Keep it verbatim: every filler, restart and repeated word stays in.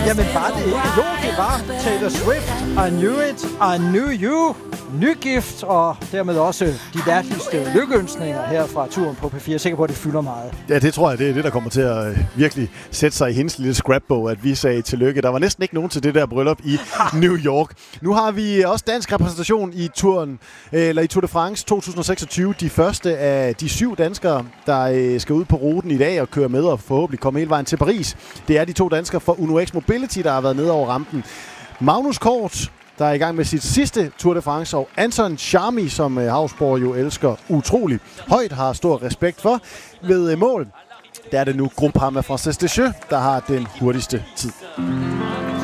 Jamen var det ikke? Jo, det var Taylor Swift. I knew it, I knew you. Nygift, og dermed også de hjerteligste lykkeønskninger her fra turen på P fire. Jeg er sikker på, at det fylder meget. Ja, det tror jeg, det er det, der kommer til at virkelig sætte sig i hendes lille scrapbog, at vi sagde tillykke. Der var næsten ikke nogen til det der bryllup i New York. Nu har vi også dansk repræsentation i turen, eller i Tour de France to tusind seksogtyve. De første af de syv danskere, der skal ud på ruten i dag og køre med og forhåbentlig komme hele vejen til Paris. Det er de to danskere fra Uno X Mobility, der har været nede over rampen. Magnus Kort, der er i gang med sit sidste Tour de France, og Anton Charmy, som Hausborg jo elsker utrolig højt, har stor respekt for. Ved mål, der er det nu Groupama Française Deschamps, der har den hurtigste tid.